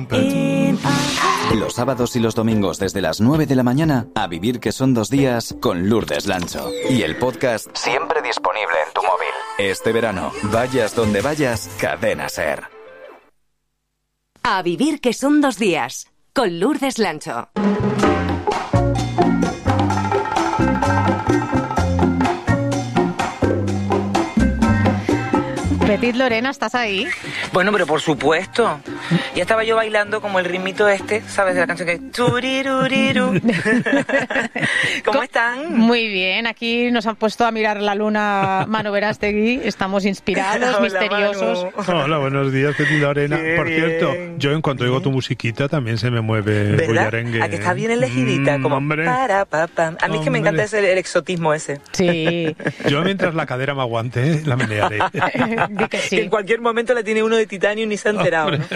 Los sábados y los domingos desde las 9 de la mañana, A Vivir que son 2 días con Lourdes Lancho. Y el podcast siempre disponible en tu móvil. Este verano, vayas donde vayas, Cadena SER. A Vivir que son 2 días con Lourdes Lancho. Petit Lorena, ¿estás ahí? Bueno, pero por supuesto. Ya estaba yo bailando como el ritmito ¿sabes? De la canción que... Turiruriru. ¿Cómo están? Muy bien. Aquí nos han puesto a mirar la luna Manu Verástegui. Estamos inspirados, Hola, misteriosos. Manu. Hola, buenos días, Petit Lorena. Qué Por bien. cierto, yo en cuanto oigo tu musiquita también se me mueve el ¿Verdad? bullarengue. A que está bien elegidita, como hombre. para, pa, pa. A mí es que me encanta el exotismo ese. Sí. Yo mientras la cadera me aguante, la menearé. Di que Que sí. en cualquier momento la tiene uno de titanio y ni se ha enterado, ¿no?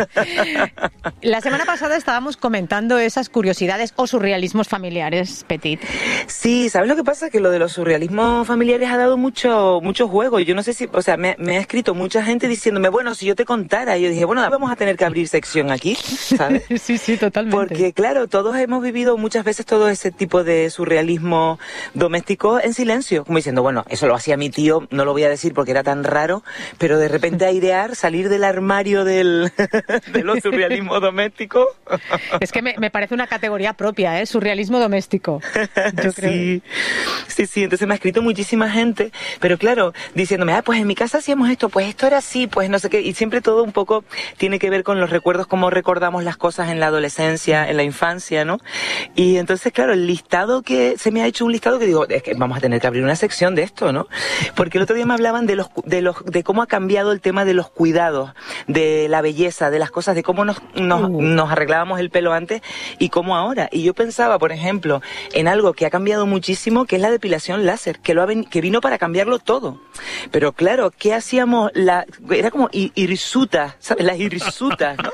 La semana pasada estábamos comentando esas curiosidades o surrealismos familiares, Petit. Sí, ¿sabes lo que pasa? Que lo de los surrealismos familiares ha dado mucho juego. Yo no sé si, o sea, me ha escrito mucha gente diciéndome, bueno, si yo te contara. Y yo dije, bueno, vamos a tener que abrir sección aquí, ¿sabes? Sí, totalmente. Porque, claro, todos hemos vivido muchas veces todo ese tipo de surrealismo doméstico en silencio. Como diciendo, bueno, eso lo hacía mi tío, no lo voy a decir porque era tan raro, pero de repente airear, salir del armario de los surrealismos domésticos. Es que me parece una categoría propia, ¿eh? Surrealismo doméstico. Yo creo. Sí, entonces me ha escrito muchísima gente, pero claro, diciéndome, pues en mi casa hacíamos esto, pues esto era así, pues no sé qué, y siempre todo un poco tiene que ver con los recuerdos, cómo recordamos las cosas en la adolescencia, en la infancia, ¿no? Y entonces, claro, el listado que se me ha hecho un listado que digo, es que vamos a tener que abrir una sección de esto, ¿no? Porque el otro día me hablaban de cómo ha cambiado el tema de los cuidados, de la belleza, de las cosas, de cómo nos arreglábamos el pelo antes y cómo ahora. Y yo pensaba, por ejemplo, en algo que ha cambiado muchísimo, que es la depilación láser, que vino para cambiarlo todo. Pero claro, ¿qué hacíamos? Era como hirsutas, ¿sabes? Las hirsutas, ¿no?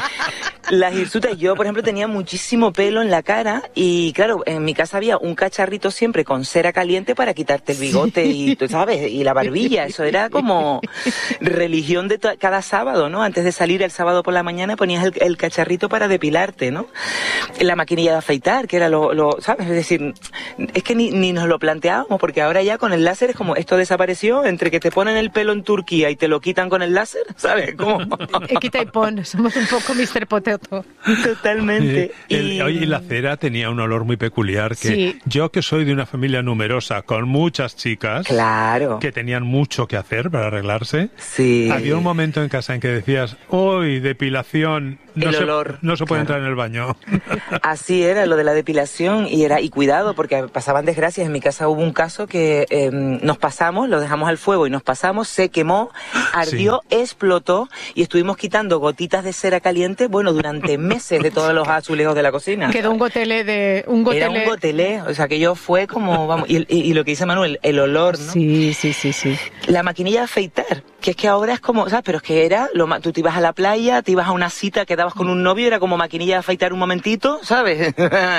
Las hirsutas, yo por ejemplo tenía muchísimo pelo en la cara y claro, en mi casa había un cacharrito siempre con cera caliente para quitarte el bigote y, tú sabes, y la barbilla. Eso era como religión de cada sábado, ¿no? Antes de salir el sábado por la mañana ponías el cacharrito para depilarte, ¿no? La maquinilla de afeitar, que era ¿sabes? Es decir, es que ni nos lo planteábamos, porque ahora ya con el láser es como, esto desapareció, entre que te ponen el pelo en Turquía y te lo quitan con el láser, ¿sabes? Como... Quita y pon, somos un poco Mr. Potato. Totalmente. Oye, la cera tenía un olor muy peculiar que Sí. yo, que soy de una familia numerosa con muchas chicas, Claro. que tenían mucho que hacer para arreglarse, Sí. había un momento en casa en que decías, hoy depilación, El olor. no se puede Claro. entrar en el baño. Así era lo de la depilación y cuidado porque pasaban desgracias. En mi casa hubo un caso que nos pasamos, lo dejamos al fuego y nos pasamos, se quemó, ardió, explotó y estuvimos quitando gotitas de cera caliente, bueno, durante meses de todos los azulejos de la cocina. Quedó un gotelé. Era un gotelé, o sea que yo fue como, vamos, y lo que dice Manuel, el olor, ¿no? Sí. La maquinilla de afeitar, que es que ahora es como, ¿sabes? Pero es que era, tú te ibas a la playa, te ibas a una cita, quedabas con un novio, era como maquinilla de afeitar un momentito, ¿sabes?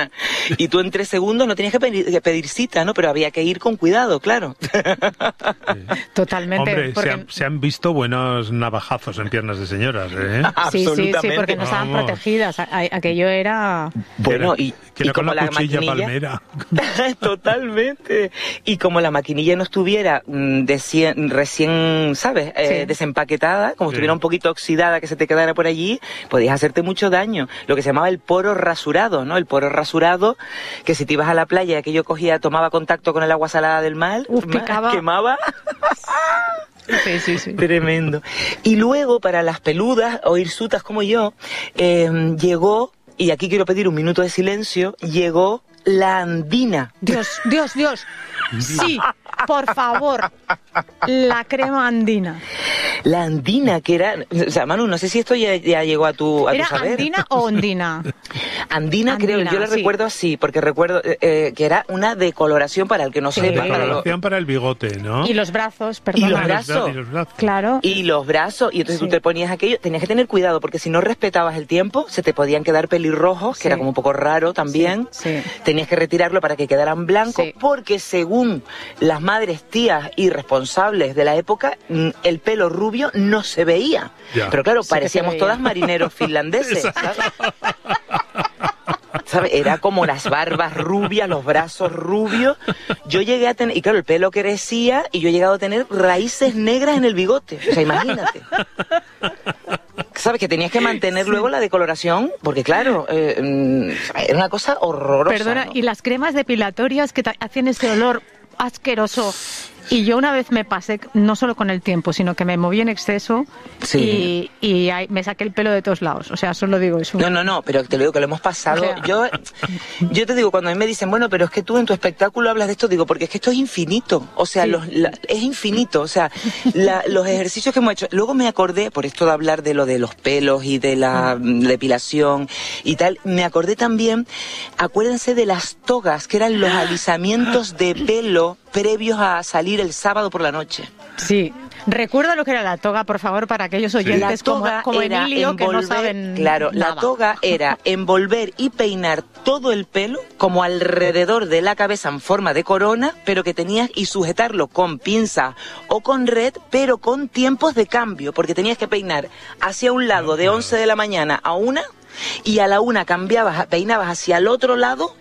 Y tú en 3 segundos no tenías que pedir cita, ¿no? Pero había que ir con cuidado, claro. Totalmente. Hombre, porque... se han visto buenos navajazos en piernas de señoras, ¿eh? Sí, Absolutamente. porque no estaban Vamos. protegidas. Aquello era... Bueno, Que era con como la la cuchilla maquinilla... palmera. Totalmente. Y como la maquinilla no estuviera recién, ¿sabes? Sí. Desempaquetada, como Sí. estuviera un poquito oxidada, que se te quedara por allí, podías hacerte mucho daño. Lo que se llamaba el poro rasurado, ¿no? El poro rasurado, que si te ibas a la playa, aquello tomaba contacto con el agua salada del mar, Picaba. quemaba. Sí. Tremendo. Y luego, para las peludas o hirsutas como yo, llegó, y aquí quiero pedir un minuto de silencio, llegó la andina. Dios. Sí, por favor. La crema andina. La andina, que era... O sea, Manu, no sé si esto ya llegó a tu ¿Era saber. andina o ondina? Andina, creo, yo la sí. recuerdo así, porque recuerdo que era una decoloración, para el que no Sí. sepa. Decoloración para el bigote, ¿no? Y los brazos, perdona. Y los brazos. Y los brazos. Claro. Y los brazos, y entonces Sí. tú te ponías aquello, tenías que tener cuidado, porque si no respetabas el tiempo, se te podían quedar pelirrojos, que Sí. era como un poco raro también. Sí. tenías que retirarlo para que quedaran blancos, Sí. porque según las madres tías y responsables de la época, el pelo rubio no se veía. Ya. Pero claro, Sí que se parecíamos veía. todas marineros finlandeses, ¿sabes? ¿Sabe? Era como las barbas rubias, los brazos rubios. Yo llegué a tener, y claro, el pelo crecía y yo he llegado a tener raíces negras en el bigote. O sea, imagínate. ¿Sabes? Que tenías que mantener luego la decoloración, porque claro, era una cosa horrorosa. Perdona, ¿no? y las cremas depilatorias que hacen ese olor asqueroso. Y yo una vez me pasé, no solo con el tiempo, sino que me moví en exceso Sí. y ahí me saqué el pelo de todos lados. O sea, solo digo eso. No, pero te lo digo que lo hemos pasado. O sea. Yo te digo, cuando a mí me dicen, bueno, pero es que tú en tu espectáculo hablas de esto, digo, porque es que esto es infinito. O sea, Sí. es infinito. O sea, los ejercicios que hemos hecho. Luego me acordé, por esto de hablar de lo de los pelos y de la depilación y tal, me acordé también, acuérdense de las togas, que eran los alisamientos de pelo previos a salir el sábado por la noche. Sí. Recuerda lo que era la toga, por favor, para aquellos oyentes como era Emilio que no envolver, saben claro, nada. la toga era envolver y peinar todo el pelo como alrededor de la cabeza en forma de corona, pero que tenías y sujetarlo con pinza o con red, pero con tiempos de cambio, porque tenías que peinar hacia un lado de 11 de la mañana a 1 y a la 1 peinabas hacia el otro lado.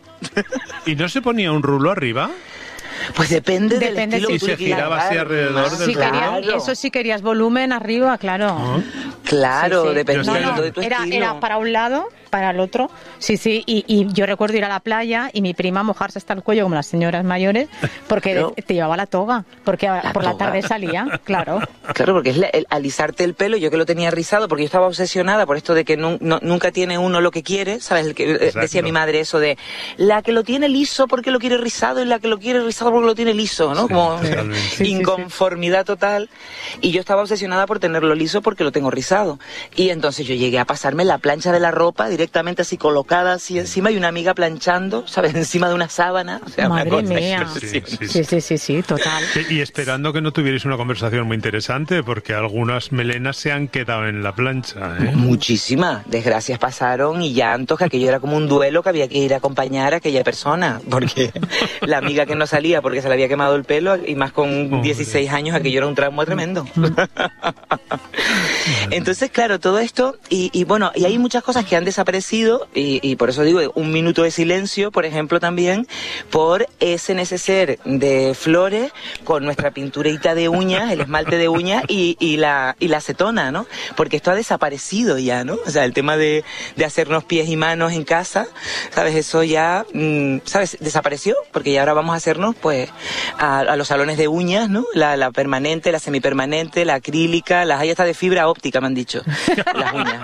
¿Y no se ponía un rulo arriba? Pues depende del Depende estilo si que tú se le quieras giraba dar, así alrededor más. del Si querías, Claro. eso sí querías volumen arriba, claro. Claro, Sí, sí. dependiendo de tu era, estilo. era para un lado, para el otro. Sí, sí. Y yo recuerdo ir a la playa y mi prima mojarse hasta el cuello como las señoras mayores porque Claro. te llevaba la toga. Porque por la toga. tarde salía, claro. Claro, porque es el alisarte el pelo, yo que lo tenía rizado, porque yo estaba obsesionada por esto de que nunca tiene uno lo que quiere, ¿sabes? El que Exacto. decía mi madre eso de la que lo tiene liso porque lo quiere rizado y la que lo quiere rizado porque lo tiene liso, ¿no? Sí, Como totalmente. Sí, sí, inconformidad total. Y yo estaba obsesionada por tenerlo liso porque lo tengo rizado. Y entonces yo llegué a pasarme la plancha de la ropa directamente así colocada así encima y una amiga planchando, ¿sabes? Encima de una sábana. O sea, una Madre cosa mía. impresionante. Sí, total. Y esperando que no tuvierais una conversación muy interesante, porque algunas melenas se han quedado en la plancha, ¿eh? Muchísimas desgracias pasaron y llantos, que aquello era como un duelo que había que ir a acompañar a aquella persona, porque la amiga que no salía porque se le había quemado el pelo y más con 16 años, aquello era un trauma tremendo. Entonces, claro, todo esto y bueno, y hay muchas cosas que han desaparecido y por eso digo, un minuto de silencio, por ejemplo, también por ese neceser de flores con nuestra pinturita de uñas, el esmalte de uñas y la acetona, ¿no? Porque esto ha desaparecido ya, ¿no? O sea, el tema de hacernos pies y manos en casa, ¿sabes? Eso ya, ¿sabes? Desapareció, porque ya ahora vamos a hacernos, pues, a los salones de uñas, ¿no? La permanente, la semipermanente, la acrílica, las hay hasta de fibra óptica, me han dicho, las uñas.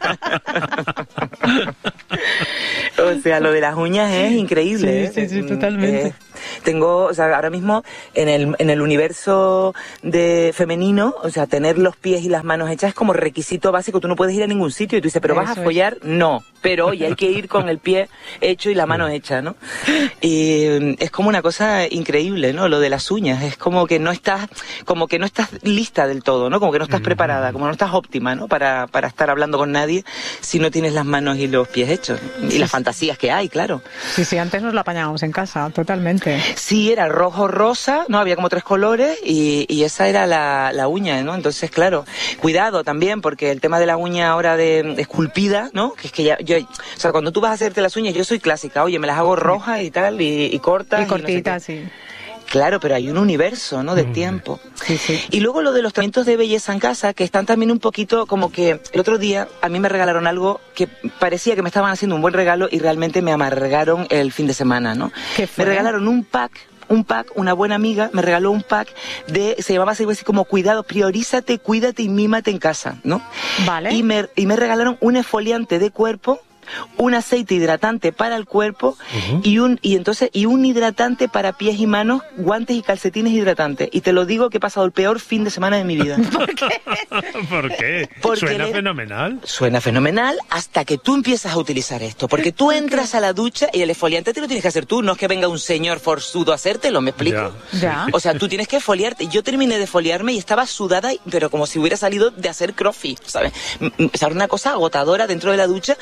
O sea, lo de las uñas es increíble. Sí, sí, totalmente. Tengo, o sea, ahora mismo en el universo de femenino, o sea, tener los pies y las manos hechas es como requisito básico. Tú no puedes ir a ningún sitio y tú dices, ¿pero vas a Eso follar? No. Pero oye, hay que ir con el pie hecho y la mano hecha, ¿no? Y es como una cosa increíble, ¿no? Lo de las uñas. Es como que no estás lista del todo, ¿no? Como que no estás preparada, como no estás óptima, ¿no? Para estar hablando con nadie si no tienes las manos y los pies hechos. Y las fantasías que hay, claro. Sí, antes nos lo apañábamos en casa, totalmente. Sí, era rojo, rosa, ¿no? Había como 3 colores y esa era la uña, ¿no? Entonces, claro, cuidado también, porque el tema de la uña ahora de esculpida, ¿no? Que es que o sea, cuando tú vas a hacerte las uñas, yo soy clásica, oye, me las hago rojas y tal, y cortas. Y cortitas, no sé qué. sí. Claro, pero hay un universo, ¿no? De tiempo. Sí, sí. Y luego lo de los tratamientos de belleza en casa, que están también un poquito como que el otro día a mí me regalaron algo que parecía que me estaban haciendo un buen regalo y realmente me amargaron el fin de semana, ¿no? ¿Qué fue? Me regalaron un pack, una buena amiga me regaló un pack se llamaba así como cuidado, priorízate, cuídate y mímate en casa, ¿no? Vale. Y me regalaron un exfoliante de cuerpo, un aceite hidratante para el cuerpo y un hidratante para pies y manos, guantes y calcetines hidratantes. Y te lo digo que he pasado el peor fin de semana de mi vida. ¿Por qué? Porque Suena fenomenal. Suena fenomenal hasta que tú empiezas a utilizar esto. Porque tú entras a la ducha y el exfoliante te lo tienes que hacer tú. No es que venga un señor forzudo a hacértelo, ¿me explico? Ya. O sea, tú tienes que exfoliarte. Yo terminé de exfoliarme y estaba sudada, pero como si hubiera salido de hacer crossfit, ¿sabes? O sea, una cosa agotadora dentro de la ducha y que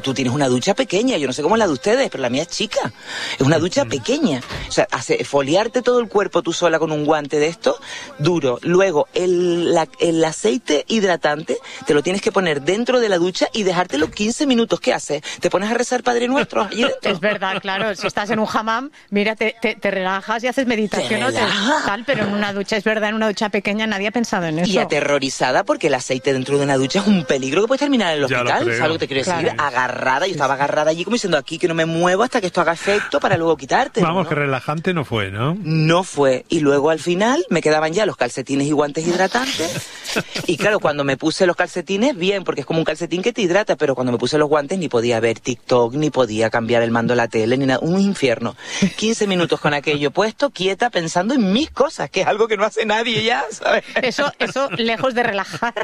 tú tienes una ducha pequeña, yo no sé cómo es la de ustedes, pero la mía es chica. Es una ducha pequeña. O sea, foliarte todo el cuerpo tú sola con un guante de esto, duro. Luego, el aceite hidratante te lo tienes que poner dentro de la ducha y dejártelo 15 minutos. ¿Qué haces? ¿Te pones a rezar Padre Nuestro allí dentro? Es verdad, claro. Si estás en un hammam, mira, te relajas y haces meditación tal, pero en una ducha, es verdad, en una ducha pequeña nadie ha pensado en eso. Y aterrorizada porque el aceite dentro de una ducha es un peligro que puedes terminar en el hospital. ¿Sabes lo que te quiero decir? Claro. Agarrada, yo estaba agarrada allí como diciendo aquí que no me muevo hasta que esto haga efecto para luego quitarte. Vamos, ¿no? que relajante no fue, ¿no? No fue. Y luego al final me quedaban ya los calcetines y guantes hidratantes. Y claro, cuando me puse los calcetines, bien, porque es como un calcetín que te hidrata, pero cuando me puse los guantes ni podía ver TikTok, ni podía cambiar el mando de la tele, ni nada. Un infierno. 15 minutos con aquello puesto, quieta, pensando en mis cosas, que es algo que no hace nadie ya, ¿sabes? Eso lejos de relajar,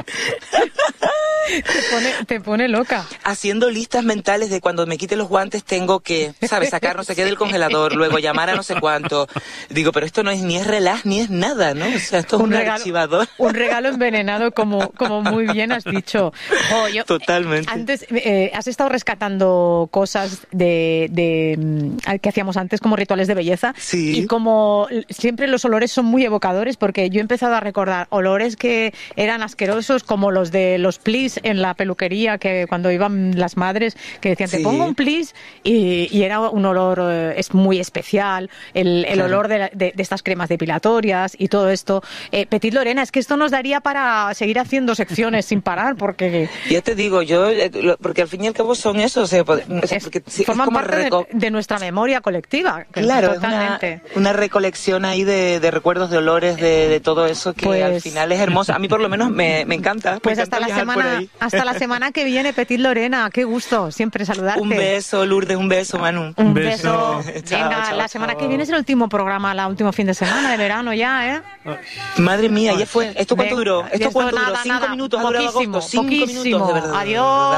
te pone loca. Haciendo listas mentales de cuando me quite los guantes tengo que, ¿sabes? Sacar no sé qué del congelador, luego llamar a no sé cuánto. Digo, pero esto no es ni es relaj ni es nada, ¿no? O sea, esto es un archivador. Un regalo envenenado, como muy bien has dicho. Totalmente. Antes has estado rescatando cosas que hacíamos antes como rituales de belleza. Sí. Y como siempre los olores son muy evocadores, porque yo he empezado a recordar olores que eran asquerosos, como los de los plis en la peluquería, que cuando iban las madres que decían, te pongo un plis, y era un olor es muy especial, el olor de estas cremas depilatorias y todo esto. Petit Lorena, es que esto nos daría para seguir haciendo secciones sin parar, porque... Ya te digo, porque al fin y al cabo son esos, o sea, porque forman parte de nuestra memoria colectiva. Claro, totalmente. Es una recolección ahí de recuerdos, de olores, de todo eso que al final es hermoso. A mí por lo menos me encanta. Pues me hasta encanta hasta la semana que viene, Petit Lorena, qué gusto siempre saludarte. Un beso, Lourdes, un beso, Manu. Un beso. Chao, Venga, chao, la semana chao. que viene es el último programa, el último fin de semana de verano ya, ¿eh? Madre mía, ya fue. ¿Esto cuánto duró? ¿Esto cuánto duró? Nada, 5 minutos ha durado poquísimo, agosto. 5 minutos, de verdad. Adiós.